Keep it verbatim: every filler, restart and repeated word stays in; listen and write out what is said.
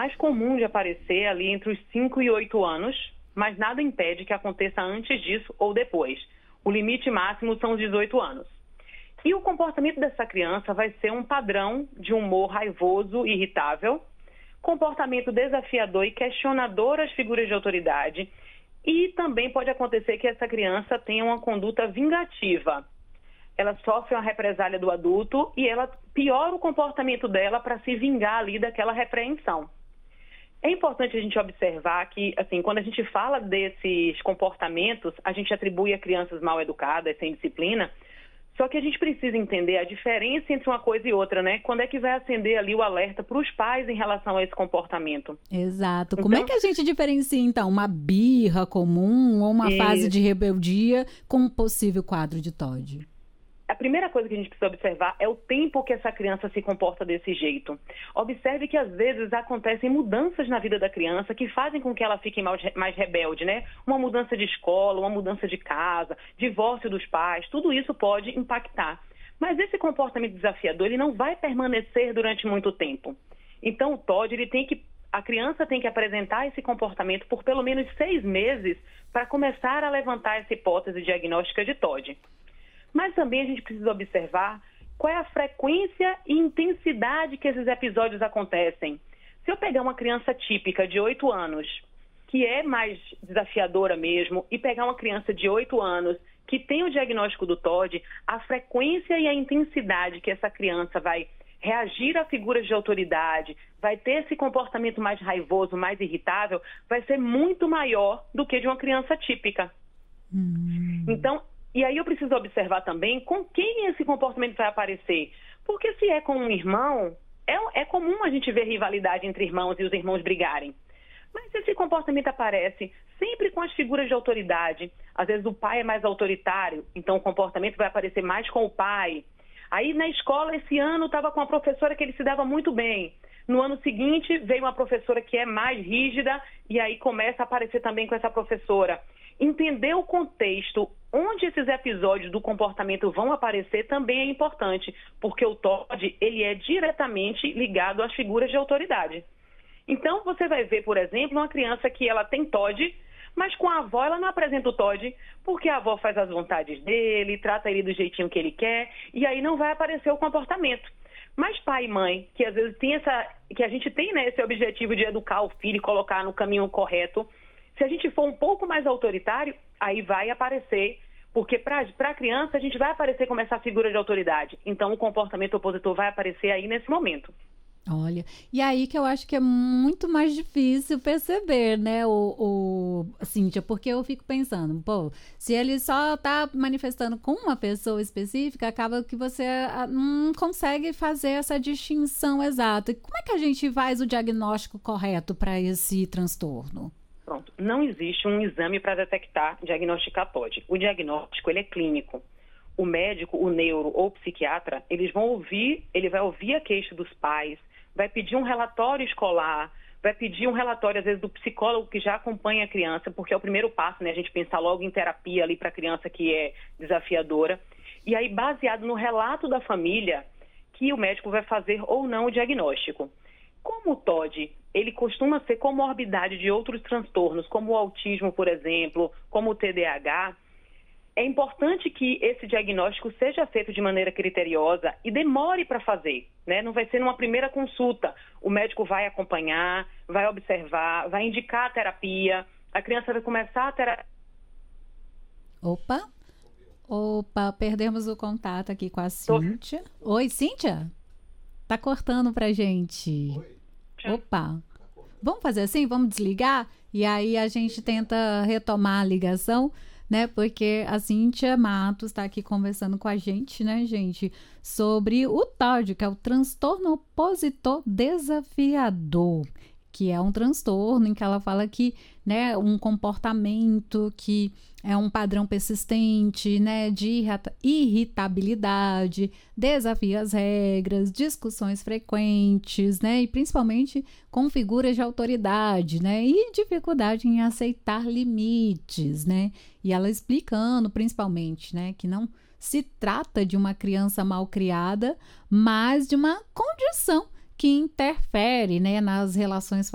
mais comum de aparecer ali entre os cinco e oito anos, mas nada impede que aconteça antes disso ou depois. O limite máximo são os dezoito anos. E o comportamento dessa criança vai ser um padrão de humor raivoso e irritável, comportamento desafiador e questionador às figuras de autoridade, e também pode acontecer que essa criança tenha uma conduta vingativa. Ela sofre uma represália do adulto e ela piora o comportamento dela para se vingar ali daquela repreensão. É importante a gente observar que, assim, quando a gente fala desses comportamentos, a gente atribui a crianças mal educadas, sem disciplina, só que a gente precisa entender a diferença entre uma coisa e outra, né? Quando é que vai acender ali o alerta para os pais em relação a esse comportamento? Exato. Então, como é que a gente diferencia, então, uma birra comum ou uma isso. fase de rebeldia com um possível quadro de T O D? A primeira coisa que a gente precisa observar é o tempo que essa criança se comporta desse jeito. Observe que, às vezes, acontecem mudanças na vida da criança que fazem com que ela fique mais rebelde, né? Uma mudança de escola, uma mudança de casa, divórcio dos pais, tudo isso pode impactar. Mas esse comportamento desafiador, ele não vai permanecer durante muito tempo. Então, o T O D, ele tem que, a criança tem que apresentar esse comportamento por pelo menos seis meses para começar a levantar essa hipótese diagnóstica de T O D. Mas também a gente precisa observar qual é a frequência e intensidade que esses episódios acontecem. Se eu pegar uma criança típica de oito anos, que é mais desafiadora mesmo, e pegar uma criança de oito anos que tem o diagnóstico do T O D, a frequência e a intensidade que essa criança vai reagir a figuras de autoridade, vai ter esse comportamento mais raivoso, mais irritável, vai ser muito maior do que de uma criança típica. Hum. Então, e aí eu preciso observar também com quem esse comportamento vai aparecer. Porque se é com um irmão, é, é comum a gente ver rivalidade entre irmãos e os irmãos brigarem. Mas esse comportamento aparece sempre com as figuras de autoridade. Às vezes o pai é mais autoritário, então o comportamento vai aparecer mais com o pai. Aí na escola esse ano estava com uma professora que ele se dava muito bem. No ano seguinte veio uma professora que é mais rígida e aí começa a aparecer também com essa professora. Entender o contexto onde esses episódios do comportamento vão aparecer também é importante, porque o T O D, ele é diretamente ligado às figuras de autoridade. Então, você vai ver, por exemplo, uma criança que ela tem T O D, mas com a avó ela não apresenta o T O D, porque a avó faz as vontades dele, trata ele do jeitinho que ele quer, e aí não vai aparecer o comportamento. Mas pai e mãe, que às vezes tem essa, que a gente tem, né, esse objetivo de educar o filho e colocar no caminho correto, se a gente for um pouco mais autoritário, aí vai aparecer, porque para a criança a gente vai aparecer como essa figura de autoridade. Então o comportamento opositor vai aparecer aí nesse momento. Olha, e aí que eu acho que é muito mais difícil perceber, né, o, o Cíntia, porque eu fico pensando, pô, se ele só tá manifestando com uma pessoa específica, acaba que você não consegue fazer essa distinção exata. E como é que a gente faz o diagnóstico correto para esse transtorno? Pronto, não existe um exame para detectar, diagnosticar T O D. O diagnóstico, ele é clínico. O médico, o neuro ou o psiquiatra, eles vão ouvir, ele vai ouvir a queixa dos pais, vai pedir um relatório escolar, vai pedir um relatório, às vezes, do psicólogo que já acompanha a criança, porque é o primeiro passo, né? A gente pensar logo em terapia ali para a criança que é desafiadora. E aí, baseado no relato da família, que o médico vai fazer ou não o diagnóstico. Como o T O D, ele costuma ser comorbidade de outros transtornos, como o autismo, por exemplo, como o T D A H, é importante que esse diagnóstico seja feito de maneira criteriosa e demore para fazer, né? Não vai ser numa primeira consulta. O médico vai acompanhar, vai observar, vai indicar a terapia, a criança vai começar a terapia. Opa, opa, perdemos o contato aqui com a Cíntia. Tô... Oi, Cíntia? Tá cortando pra gente. Oi. Opa, vamos fazer assim? Vamos desligar? E aí a gente tenta retomar a ligação, né? Porque a Cíntia Matos está aqui conversando com a gente, né, gente? Sobre o T O D, que é o transtorno opositor desafiador, que é um transtorno em que ela fala que, né, um comportamento que é um padrão persistente, né, de irritabilidade, desafia as regras, discussões frequentes, né, e principalmente com figuras de autoridade, né, e dificuldade em aceitar limites, né, e ela explicando principalmente, né, que não se trata de uma criança mal criada, mas de uma condição que interfere, né, nas relações